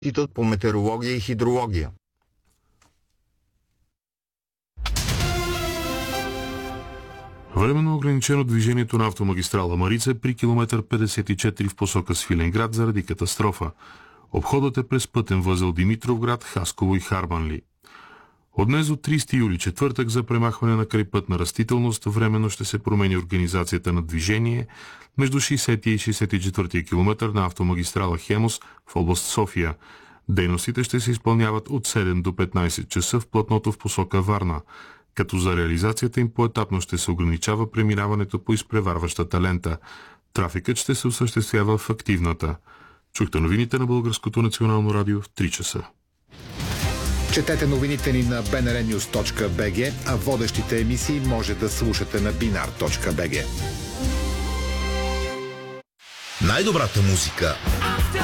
Институт по метеорология и хидрология. Временно ограничено движението на автомагистрала Марица при километър 54 в посока Свиленград заради катастрофа. Обходът е през пътен възел Димитровград, Хасково и Харманли. От днес до 30 юли, четвъртък, за премахване на крайпътна растителност временно ще се промени организацията на движение между 60 и 64 километър на автомагистрала Хемус в област София. Дейностите ще се изпълняват от 7 до 15 часа в платното в посока Варна, като за реализацията им поетапно ще се ограничава преминаването по изпреварващата лента. Трафикът ще се осъществява в активната. Чухте новините на Българското национално радио в 3 часа. Четете новините ни на bnrnews.bg, а водещите емисии може да слушате на binar.bg. Най-добрата музика